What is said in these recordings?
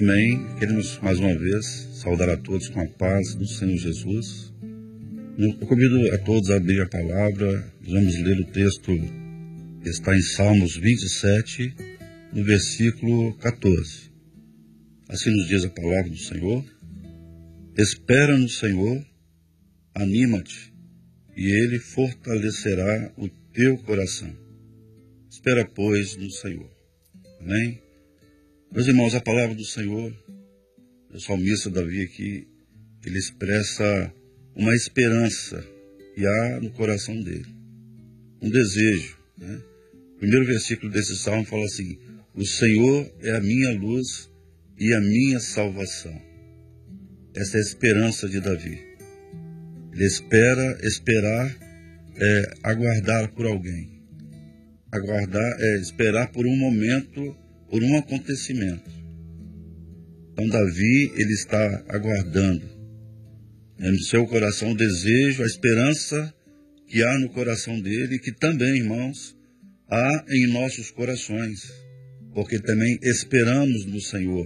Amém. Queremos mais uma vez saudar a todos com a paz do Senhor Jesus. Eu convido a todos a abrir a palavra. Vamos ler o texto que está em Salmos 27, no versículo 14. Assim nos diz a palavra do Senhor: espera no Senhor, anima-te, e Ele fortalecerá o teu coração. Espera, pois, no Senhor. Amém? Meus irmãos, a palavra do Senhor, o salmista Davi aqui, ele expressa uma esperança que há no coração dele, um desejo, né? O primeiro versículo desse salmo fala assim: o Senhor é a minha luz e a minha salvação. Essa é a esperança de Davi. Ele esperar é aguardar por alguém. Aguardar é esperar por um momento, por um acontecimento. Então Davi, ele está aguardando no seu coração o desejo, a esperança que há no coração dele, e que também, irmãos, há em nossos corações, porque também esperamos no Senhor,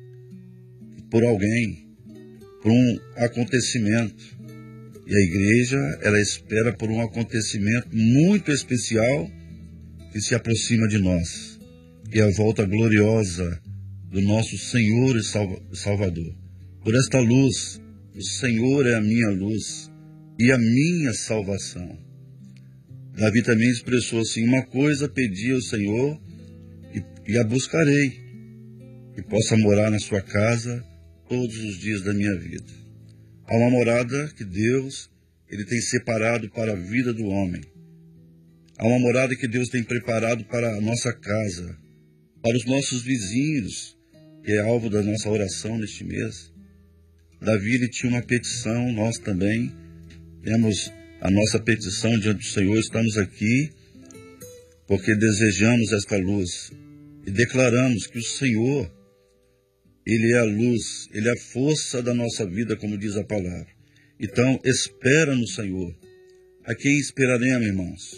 por alguém, por um acontecimento. E a igreja, ela espera por um acontecimento muito especial que se aproxima de nós, que é a volta gloriosa do nosso Senhor e Salvador. Por esta luz, o Senhor é a minha luz e a minha salvação. Davi também expressou assim: uma coisa pedi ao Senhor e a buscarei, que possa morar na sua casa todos os dias da minha vida. Há uma morada que Deus, ele tem separado para a vida do homem. Há uma morada que Deus tem preparado para a nossa casa, para os nossos vizinhos, que é alvo da nossa oração neste mês. Davi, ele tinha uma petição, nós também temos a nossa petição diante do Senhor. Estamos aqui porque desejamos esta luz e declaramos que o Senhor, Ele é a luz, Ele é a força da nossa vida, como diz a palavra. Então, espera no Senhor. A quem esperaremos, irmãos?